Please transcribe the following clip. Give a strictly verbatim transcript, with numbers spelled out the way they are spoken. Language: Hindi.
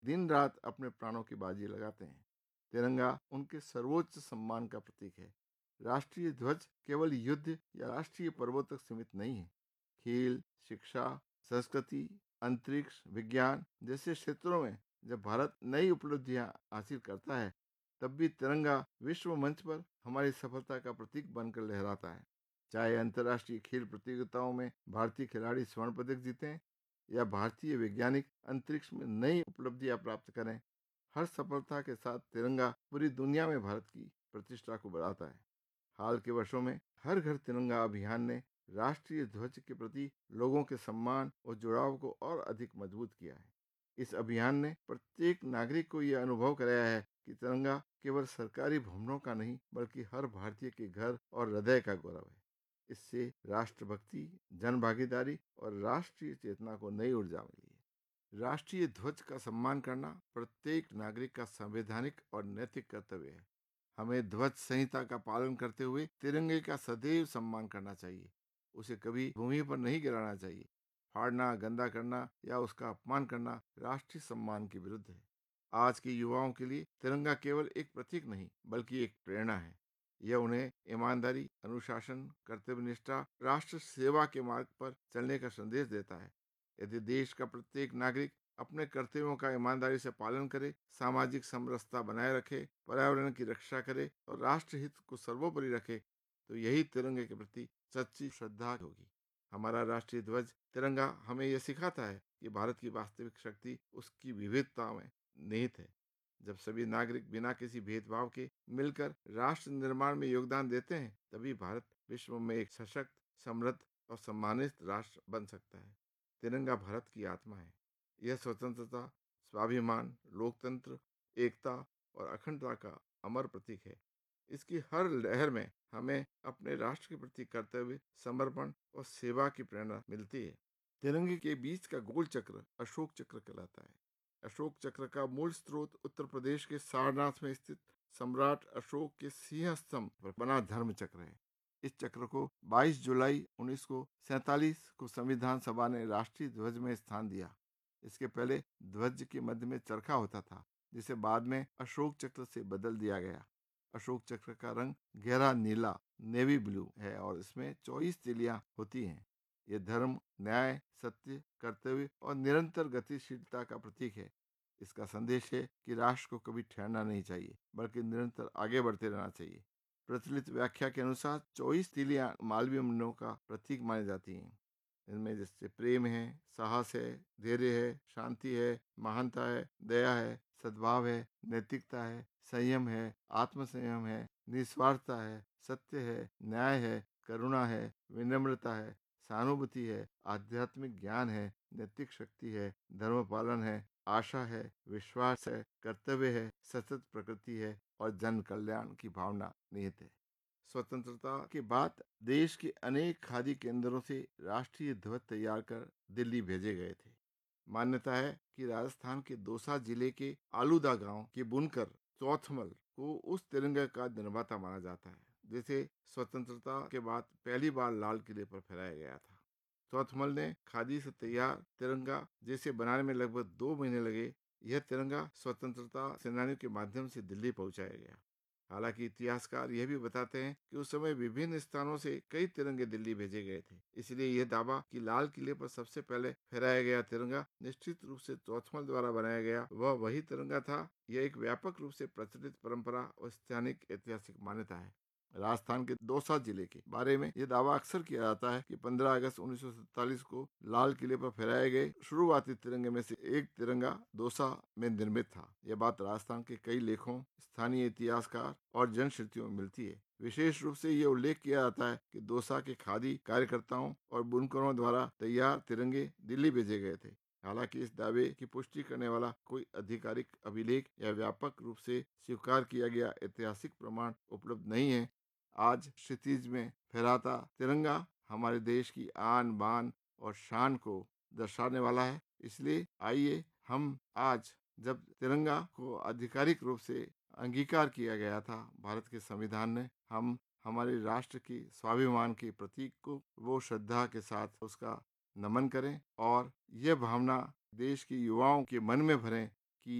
दिन रात अपने प्राणों की बाजी लगाते हैं। तिरंगा उनके सर्वोच्च सम्मान का प्रतीक है। राष्ट्रीय ध्वज केवल युद्ध या राष्ट्रीय पर्वों तक सीमित नहीं है। खेल, शिक्षा, संस्कृति, अंतरिक्ष, विज्ञान जैसे क्षेत्रों में जब भारत नई उपलब्धियां हासिल करता है, तब भी तिरंगा विश्व मंच पर हमारी सफलता का प्रतीक बनकर लहराता है। चाहे अंतर्राष्ट्रीय खेल प्रतियोगिताओं में भारतीय खिलाड़ी स्वर्ण पदक जीतें या भारतीय वैज्ञानिक अंतरिक्ष में नई उपलब्धियां प्राप्त करें, हर सफलता के साथ तिरंगा पूरी दुनिया में भारत की प्रतिष्ठा को बढ़ाता है। हाल के वर्षों में हर घर तिरंगा अभियान ने राष्ट्रीय ध्वज के प्रति लोगों के सम्मान और जुड़ाव को और अधिक मजबूत किया है। इस अभियान ने प्रत्येक नागरिक को यह अनुभव कराया है कि तिरंगा केवल सरकारी भवनों का नहीं, बल्कि हर भारतीय के घर और हृदय का गौरव है। इससे राष्ट्रभक्ति, जन भागीदारी और राष्ट्रीय चेतना को नई ऊर्जा मिली है। राष्ट्रीय ध्वज का सम्मान करना प्रत्येक नागरिक का संवैधानिक और नैतिक कर्तव्य है। हमें ध्वज संहिता का पालन करते हुए तिरंगे का सदैव सम्मान करना चाहिए। उसे कभी भूमि पर नहीं गिराना चाहिए। फाड़ना, गंदा करना या उसका अपमान करना राष्ट्रीय सम्मान के विरुद्ध है। आज के युवाओं के लिए तिरंगा केवल एक प्रतीक नहीं, बल्कि एक प्रेरणा है। यह उन्हें ईमानदारी, अनुशासन, कर्तव्यनिष्ठा, राष्ट्र सेवा के मार्ग पर चलने का संदेश देता है। यदि देश का प्रत्येक नागरिक अपने कर्तव्यों का ईमानदारी से पालन करे, सामाजिक समरसता बनाए रखे, पर्यावरण की रक्षा करे और राष्ट्र हित को सर्वोपरि रखे, तो यही तिरंगे के प्रति सच्ची श्रद्धा होगी। हमारा राष्ट्रीय ध्वज तिरंगा हमें यह सिखाता है कि भारत की वास्तविक शक्ति उसकी विविधता में निहित है। जब सभी नागरिक बिना किसी भेदभाव के मिलकर राष्ट्र निर्माण में योगदान देते हैं, तभी भारत विश्व में एक सशक्त, समृद्ध और सम्मानित राष्ट्र बन सकता है। तिरंगा भारत की आत्मा है। यह स्वतंत्रता, स्वाभिमान, लोकतंत्र, एकता और अखंडता का अमर प्रतीक है। इसकी हर लहर में हमें अपने राष्ट्र के प्रति कर्तव्य, समर्पण और सेवा की प्रेरणा मिलती है। तिरंगे के बीच का गोल चक्र अशोक चक्र कहलाता है। अशोक चक्र का मूल स्रोत उत्तर प्रदेश के सारनाथ में स्थित सम्राट अशोक के सिंह स्तंभ पर बना धर्म चक्र है। इस चक्र को बाईस जुलाई उन्नीस सौ सैतालीस को संविधान सभा ने राष्ट्रीय ध्वज में स्थान दिया। इसके पहले ध्वज के मध्य में चरखा होता था, जिसे बाद में अशोक चक्र से बदल दिया गया। अशोक चक्र का रंग गहरा नीला, नेवी ब्लू है और इसमें चौबीस तिलियां होती हैं। ये धर्म, न्याय, सत्य, कर्तव्य और निरंतर गतिशीलता का प्रतीक है। इसका संदेश है कि राष्ट्र को कभी ठहरना नहीं चाहिए, बल्कि निरंतर आगे बढ़ते रहना चाहिए। प्रचलित व्याख्या के अनुसार चौबीस तिलियां मालवीय मूल्यों का प्रतीक मानी जाती हैं। इनमें जैसे प्रेम है, साहस है, धैर्य है, शांति है, महानता है, दया है, सद्भाव है, नैतिकता है, संयम है, आत्मसंयम है, निस्वार्थता है, सत्य है, न्याय है, करुणा है, विनम्रता है, सहानुभूति है, आध्यात्मिक ज्ञान है, नैतिक शक्ति है, धर्म पालन है, आशा है, विश्वास है, कर्तव्य है, सतत प्रकृति है और जन कल्याण की भावना निहित है। स्वतंत्रता के बाद देश के अनेक खादी केंद्रों से राष्ट्रीय ध्वज तैयार कर दिल्ली भेजे गए थे। मान्यता है कि राजस्थान के दौसा जिले के आलूदा गांव के बुनकर चौथमल को उस तिरंगे का निर्माता माना जाता है, जिसे स्वतंत्रता के बाद पहली बार लाल किले पर फहराया गया था। चौथमल ने खादी से तैयार तिरंगा, जिसे बनाने में लगभग दो महीने लगे, यह तिरंगा स्वतंत्रता सेनानियों के माध्यम से दिल्ली पहुंचाया गया। हालांकि इतिहासकार यह भी बताते हैं कि उस समय विभिन्न स्थानों से कई तिरंगे दिल्ली भेजे गए थे। इसलिए यह दावा कि लाल किले पर सबसे पहले फहराया गया तिरंगा निश्चित रूप से चौथमल द्वारा बनाया गया वह वही तिरंगा था। यह एक व्यापक रूप से प्रचलित परंपरा और स्थानिक ऐतिहासिक मान्यता है। राजस्थान के दौसा जिले के बारे में यह दावा अक्सर किया जाता है कि पंद्रह अगस्त उन्नीस सौ सैतालीस को लाल किले पर फहराए गए शुरुआती तिरंगे में से एक तिरंगा दौसा में निर्मित था। यह बात राजस्थान के कई लेखों, स्थानीय इतिहासकार और जनश्रुतियों में मिलती है। विशेष रूप से यह उल्लेख किया जाता है कि दौसा के खादी कार्यकर्ताओं और बुनकरों द्वारा तैयार तिरंगे दिल्ली भेजे गए थे। हालांकि इस दावे की पुष्टि करने वाला कोई आधिकारिक अभिलेख या व्यापक रूप से स्वीकार किया गया ऐतिहासिक प्रमाण उपलब्ध नहीं है। आज क्षितिज में फहराता तिरंगा हमारे देश की आन बान और शान को दर्शाने वाला है। इसलिए आइए हम आज, जब तिरंगा को आधिकारिक रूप से अंगीकार किया गया था भारत के संविधान ने, हम हमारे राष्ट्र की स्वाभिमान के प्रतीक को वो श्रद्धा के साथ उसका नमन करें और यह भावना देश के युवाओं के मन में भरें